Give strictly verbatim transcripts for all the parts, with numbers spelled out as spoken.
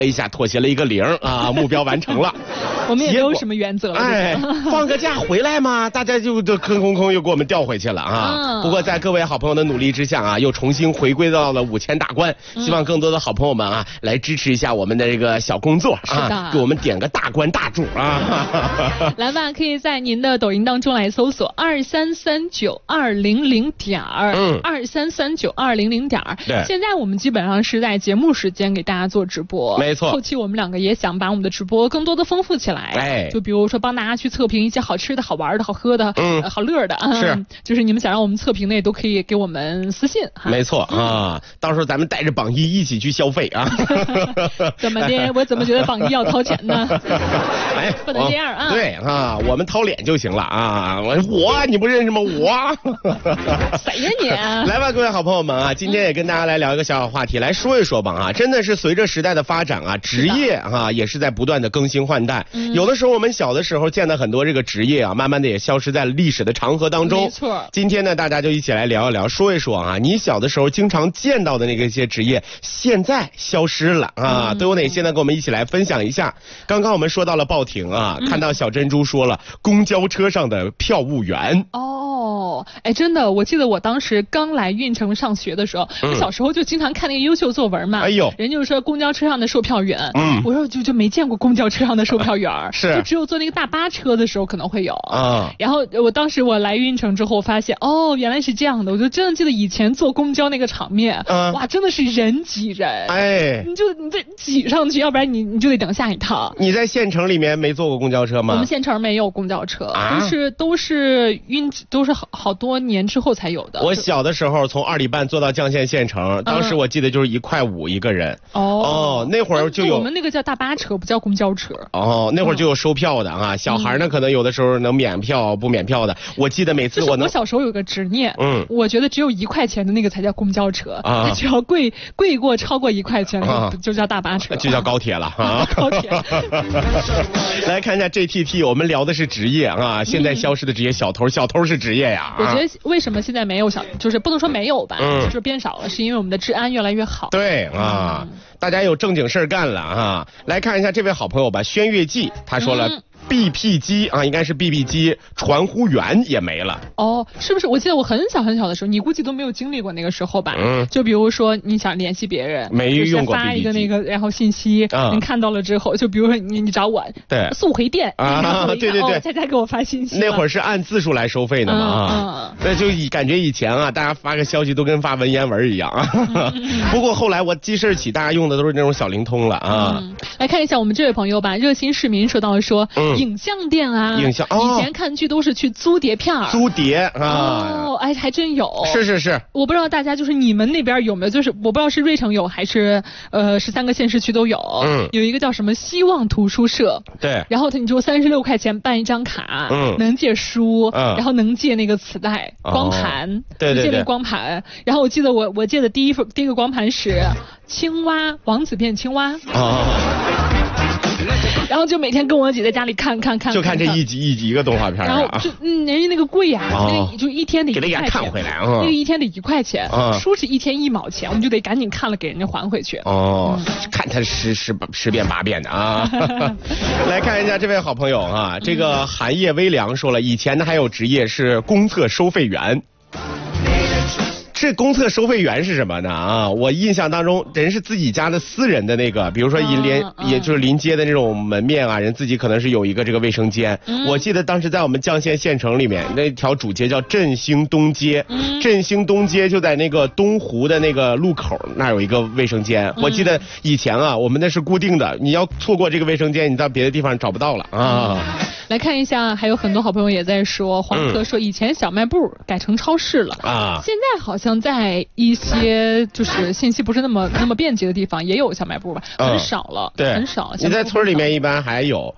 一下妥协了一个零啊，目标完成了。 我们也没有什么原则了。 哎，放个假回来嘛，大家就就坑空空又给我们调回去了啊。嗯、不过在各位好朋友的努力之下啊，又重新回归到了五千大关。嗯、希望更多的好朋友们啊，来支持一下我们的这个小工作啊，给我们点个大关大柱啊。 来吧，可以在您的抖音当中来搜索二三三九二零零点儿，嗯，二三三九二零零点儿。对，现在我们基本上是在节目时间给大家做直播。 没错。 后期我们两个也想把我们的直播更多的丰富起来。哎，就比如说帮大家去测评一些好吃的好玩的好喝的，嗯，呃、好乐的。 是、 嗯，就是你们想让我们测评的也都可以给我们私信。 没错啊，嗯、到时候咱们带着榜一一起去消费啊。 怎么的？我怎么觉得榜一要掏钱呢？哎，不能这样啊！ 对啊，我们掏脸就行了啊！我我你不认识吗？我谁呀你？ 来吧，各位好朋友们啊，今天也跟大家来聊一个小小话题，来说一说吧啊！真的是随着时代的发展啊，职业啊也是在不断的更新换代。嗯、有的时候我们小的时候见的很多这个职业啊，慢慢的也消失在了历史的长河当中。 没错。 今天呢，大家就一起来聊一聊，说一说啊，你小的时候经常见到的那个一些职业，现在消失了啊，嗯、都有哪些呢？跟我们一起来分享一下。刚刚我们说到了报亭啊，嗯、看到小珍珠说了公交车上的票务员。 哦，哎，真的，我记得我当时刚来运城上学的时候，嗯、我小时候就经常看那个优秀作文嘛。 哎呦， 人就是说公交车上的售票员。嗯，我说就就没见过公交车上的售票员， 是， 就只有坐那个大巴车的时候可能会有啊。然后我当时我来运城之后发现，哦，原来是这样的，我就真的记得以前坐公交那个场面，嗯、哇，真的是人挤人，哎，你就你得挤上去，要不然你你就得等下一趟。 你在县城里面没坐过公交车吗？ 我们县城没有公交车，啊、都是都是运都是好好多年之后才有的。 我小的时候从二里半坐到绛县县城，当时我记得就是一块五一个人。哦哦，那会儿就有我们那个叫大巴车，不叫公交车。 哦，那会儿就有收票的啊，小孩呢、嗯、可能有的时候能免票不免票的。我记得每次我能， 我小时候有个执念，嗯，我觉得只有一块钱的那个才叫公交车，啊，只要贵贵过超过一块钱、啊、就叫大巴车， 就叫高铁了啊， 高铁。 来看一下 J T T， 我们聊的是职业啊，现在消失的职业，小偷，小偷是职业呀。 我觉得为什么现在没有小，就是不能说没有吧，嗯、就是变少了，是因为我们的治安越来越好。 对啊。嗯，大家有正经事儿干了啊！来看一下这位好朋友吧，轩月季，他说了。嗯B P 机啊，应该是 B B 机，传呼员也没了。 哦，是不是？我记得我很小很小的时候，你估计都没有经历过那个时候吧？嗯。就比如说你想联系别人， 没用过 B B 机， 发一个那个然后信息，嗯、你看到了之后，就比如说你你找我，对，速回电啊，对对对， 佳佳给我发信息。 那会儿是按字数来收费的嘛啊，那、嗯嗯、就以感觉以前啊，大家发个消息都跟发文言文一样啊。嗯、不过后来我记事起，大家用的都是那种小灵通了啊。 嗯、来看一下我们这位朋友吧，热心市民说到说，嗯、影像店啊。 影像、 哦、以前看剧都是去租碟片儿， 租碟啊， 哦，哎，还真有， 是是是， 我不知道大家就是你们那边有没有，就是我不知道是瑞城有还是呃十三个县市区都有，嗯，有一个叫什么希望图书社， 对， 然后你就三十六块钱办一张卡，嗯，能借书，嗯，然后能借那个磁带、哦、光盘， 对对对， 借那个光盘，然后我记得我我借的第一份第一个光盘是青蛙王子变青蛙，哦。然后就每天跟我姐在家里看看看， 就看这一集一集一个动画片啊。 然后就嗯，人家那个贵呀、啊，哦、那个就一天得一块钱， 给他看回来啊。 那个一天得一块钱，啊、书是一天一毛钱，我们就得赶紧看了给人家还回去。 哦，嗯、看他十十十遍八遍的啊。来看一下这位好朋友啊，这个寒夜微凉说了，以前呢还有职业是公厕收费员。这公厕收费员是什么呢？啊，我印象当中，人是自己家的私人的那个，比如说临连，嗯嗯、也就是临街的那种门面啊，人自己可能是有一个这个卫生间。嗯、我记得当时在我们绛县县城里面，那条主街叫振兴东街，嗯、振兴东街就在那个东湖的那个路口那有一个卫生间。嗯、我记得以前啊，我们那是固定的，你要错过这个卫生间，你到别的地方找不到了啊。 嗯、来看一下，还有很多好朋友也在说，黄哥说以前小卖部改成超市了啊，现在好像在一些就是信息不是那么那么便捷的地方也有小卖部吧，很少了， 对， 很少。 你在村里面一般还有。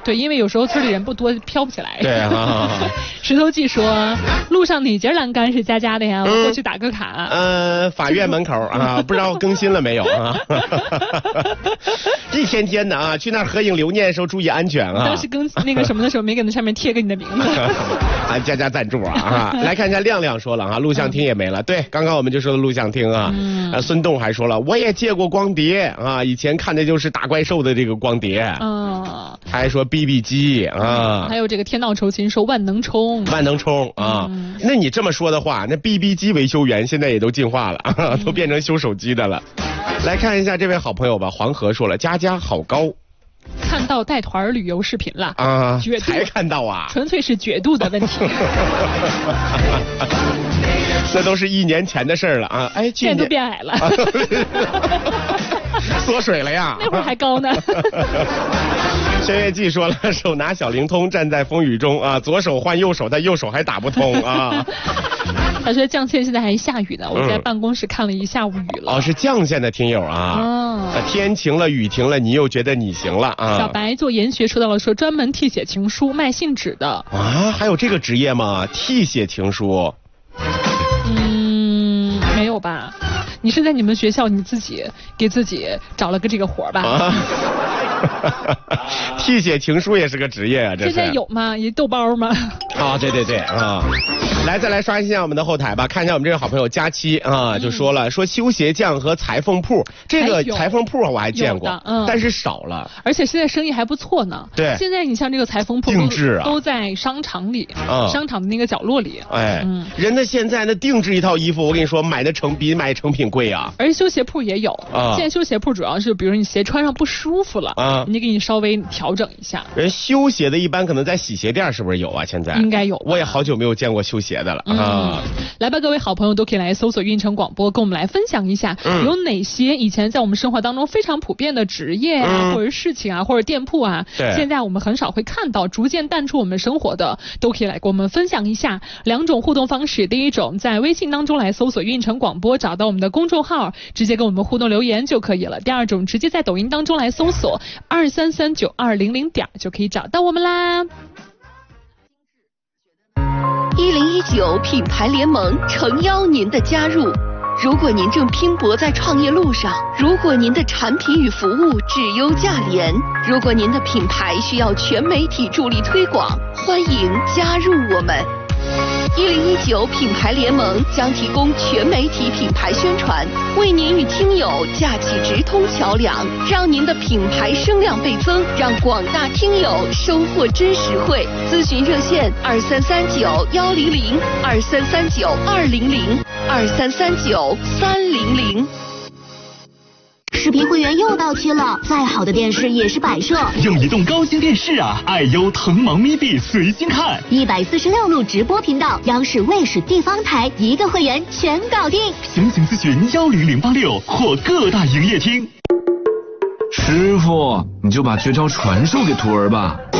对，因为有时候村里人不多，飘不起来。 对啊。 石头记说，路上哪节栏杆是佳佳的呀？我过去打个卡。 呃，法院门口啊，不知道更新了没有啊？一天天的啊，去那儿合影留念的时候注意安全啊。 当时更那个什么的时候，没给那上面贴个你的名字。 啊，佳佳赞助啊啊！来看一下亮亮说了啊，录像厅也没了。对，刚刚我们就说的录像厅啊。嗯。啊，孙栋还说了，我也借过光碟啊，以前看的就是打怪兽的这个光碟。嗯。他还说 B B 机啊。 还有这个天道酬勤说万能充。 万能充啊。嗯。那你这么说的话，那 B B 机维修员现在也都进化了，啊、都变成修手机的了。来看一下这位好朋友吧，黄河说了，佳佳好高。 看到带团旅游视频了啊，才看到啊， 纯粹是角度的问题。 那都是一年前的事儿了啊！哎， 现在都变矮了， 缩水了呀。 那会儿还高呢。 轩辕季说了，手拿小灵通站在风雨中啊，左手换右手，但右手还打不通啊。 他说绛县现在还下雨呢，我在办公室看了一下午雨了。 哦，是绛县的听友啊。哦。天晴了，雨停了，你又觉得你行了啊。 小白做研学说到了，说专门替写情书卖信纸的。 啊，还有这个职业吗？替写情书。 嗯，没有吧？你是在你们学校你自己给自己找了个这个活吧？啊。 替写情书也是个职业啊，这是。 现在有吗？一豆包吗？ 啊，对对对啊。来，再来刷一下我们的后台吧，看一下我们这个好朋友佳期啊，就说了，说修鞋匠和裁缝铺，这个裁缝铺我还见过，嗯，但是少了， 而且现在生意还不错呢。 对， 现在你像这个裁缝铺定制啊， 都在商场里，啊，商场的那个角落里。 哎，嗯，人家现在那定制一套衣服，我跟你说，买的成比买成品贵啊。 而修鞋铺也有，啊，现在修鞋铺主要是，比如你鞋穿上不舒服了，啊，人家给你稍微调整一下。 人修鞋的一般可能在洗鞋店是不是有啊？现在应该有， 我也好久没有见过修鞋的了啊。 嗯，来吧，各位好朋友都可以来搜索运城广播，跟我们来分享一下，嗯，有哪些以前在我们生活当中非常普遍的职业啊，嗯，或者事情啊，或者店铺啊，现在我们很少会看到，逐渐淡出我们生活的，都可以来跟我们分享一下。两种互动方式，第一种在微信当中来搜索运城广播，找到我们的公众号，直接跟我们互动留言就可以了。第二种，直接在抖音当中来搜索二三三九二零零点就可以找到我们啦。 一零一九品牌联盟诚邀您的加入。如果您正拼搏在创业路上，如果您的产品与服务质优价廉，如果您的品牌需要全媒体助力推广，欢迎加入我们。一零一九品牌联盟将提供全媒体品牌宣传，为您与听友架起直通桥梁，让您的品牌声量倍增，让广大听友收获真实惠。咨询热线二三三九幺零零二三三九二零零二三三九三零零。 视频会员又到期了，再好的电视也是摆设。 用移动高清电视啊，爱优腾芒咪币随心看， 一百四十六路直播频道，央视、卫视、地方台，一个会员全搞定。 详情咨询幺零零八六或各大营业厅。 师傅，你就把绝招传授给徒儿吧。